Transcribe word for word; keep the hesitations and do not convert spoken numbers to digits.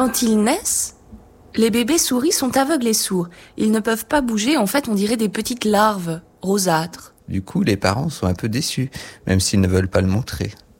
Quand ils naissent, les bébés souris sont aveugles et sourds. Ils ne peuvent pas bouger, en fait on dirait des petites larves rosâtres. Du coup, les parents sont un peu déçus, même s'ils ne veulent pas le montrer.